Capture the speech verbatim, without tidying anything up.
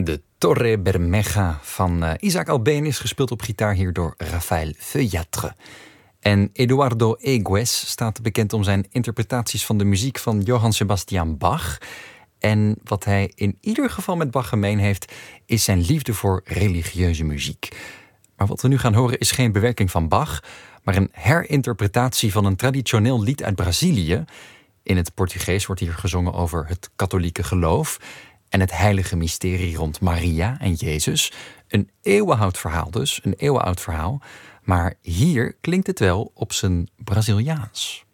De Torre Bermeja van uh, Isaac Albéniz, gespeeld op gitaar hier door Rafael Feuillatre. En Eduardo Egues staat bekend om zijn interpretaties van de muziek van Johann Sebastian Bach. En wat hij in ieder geval met Bach gemeen heeft, is zijn liefde voor religieuze muziek. Maar wat we nu gaan horen is geen bewerking van Bach, maar een herinterpretatie van een traditioneel lied uit Brazilië. In het Portugees wordt hier gezongen over het katholieke geloof en het heilige mysterie rond Maria en Jezus. Een eeuwenoud verhaal dus, een eeuwenoud verhaal. Maar hier klinkt het wel op zijn Braziliaans.